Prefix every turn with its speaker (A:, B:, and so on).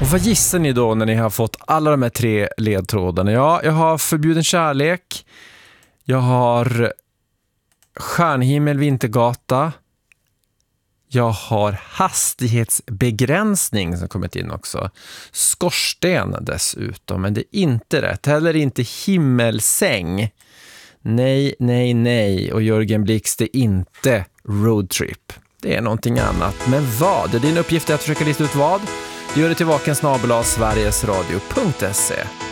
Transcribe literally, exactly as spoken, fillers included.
A: Och vad gissar ni då när ni har fått alla de här tre ledtrådarna? Ja, jag har Förbjuden kärlek. Jag har Stjärnhimmel, Vintergata. Jag har hastighetsbegränsning som kommit in också. Skorsten dessutom, men det är inte rätt. Heller inte himmelsäng. Nej, nej, nej. Och Jörgen Blix, det är inte roadtrip. Det är någonting annat. Men vad? Din uppgift är att försöka lista ut vad. Du gör det till vakensnabel-a sverigesradio punkt se.